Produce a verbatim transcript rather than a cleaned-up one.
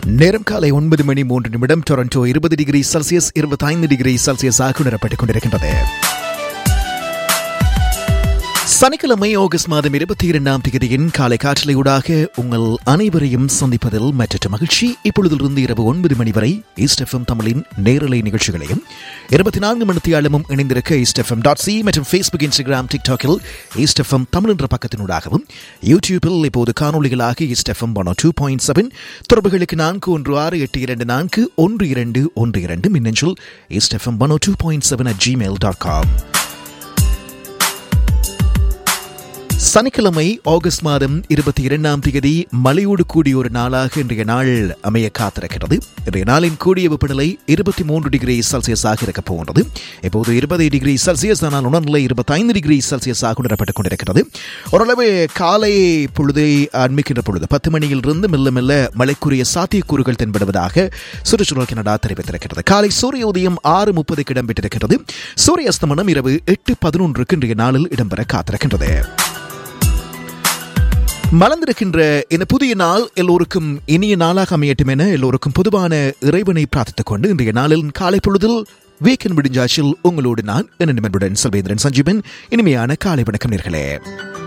நேரம் காலை ஒன்பது மணி மூன்று நிமிடம். டொரண்டோ இருபது டிகிரி செல்சியஸ், இருபத்தி ஐந்து டிகிரி செல்சியஸ் ஆக உணரப்பட்டுக் கொண்டிருக்கின்றது. சனிக்கிழமை ஆகஸ்ட் மாதம் இருபத்தி இரண்டாம் தேதியின் காலை காற்றலையூடாக உங்கள் அனைவரையும் சந்திப்பதில் மற்ற மகிழ்ச்சி. இப்பொழுதிலிருந்து இரவு ஒன்பது மணி வரை ஈஸ்ட் எஃப்எம் தமிழின் நேரலை நிகழ்ச்சிகளையும் இருபத்தி நான்கு மணித்தியாலமும் இணைந்திருக்க ஈஸ்ட் எஃப்எம் டாட் சி மற்றும் Facebook, Instagram, டிக்டாக்கில் east FM Tamil என்ற பக்கத்தினூடாகவும், யூடியூபில் இப்போது காணொலிகளாக east FM one two point seven, தொடர்புகளுக்கு நான்கு ஒன்று ஆறு எட்டு இரண்டு நான்கு ஒன்று இரண்டு ஒன்று இரண்டு, மின்னஞ்சல் east FM one two point seven at Gmail dot com. சனிக்கிழமை ஆகஸ்ட் மாதம் இருபத்தி இரண்டாம் தேதி மழையோடு கூடிய ஒரு நாளாக இன்றைய நாள் அமைய காத்திருக்கிறது. இன்றைய நாளின் கூடிய வெப்பநிலை இருபத்தி மூன்று டிகிரி செல்சியஸ் ஆக இருக்கப் போகின்றது. இப்போது இருபது டிகிரி செல்சியஸ், ஆனால் உணர்நிலை இருபத்தி ஐந்து டிகிரி செல்சியஸ் ஆக உணரப்பட்டுக் கொண்டிருக்கிறது. ஓரளவு காலை பொழுதை ஆரம்பிக்கின்ற பொழுது பத்து மணியிலிருந்து மெல்ல மெல்ல மழைக்குரிய சாத்தியக்கூறுகள் தென்படுவதாக சுற்றுச்சூழல் கனடா தெரிவித்திருக்கிறது. காலை சூரிய உதயம் ஆறு முப்பதுக்கு இடம்பெற்றிருக்கிறது. சூரிய அஸ்தமனம் இரவு எட்டு பதினொன்றுக்கு இன்றைய நாளில் இடம்பெற காத்திருக்கின்றது. மலர்ந்திருக்கின்ற இந்த புதிய நாள் எல்லோருக்கும் இனிய நாளாக அமையட்டும் என எல்லோருக்கும் பொதுவான இறைவனை பிரார்த்தித்துக் கொண்டு இன்றைய நாளில் காலை பொழுதில் வீக்கெண்ட் முடிஞ்சாச்சில் உங்களோடு நான் என்ன நிமிடம் செல்வேந்திரன் சஞ்சீவன். இனிமையான காலை வணக்கம் நேர்களே.